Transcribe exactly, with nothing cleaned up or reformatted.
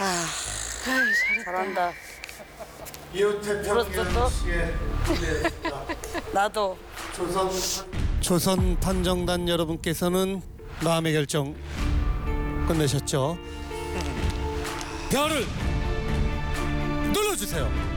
아, 아이, 잘한다. 이호태 울었어, 씨의 무대였습니다. 나도. 조선 조선 판정단 여러분께서는 마음의 결정 끝내셨죠? 별을 눌러주세요.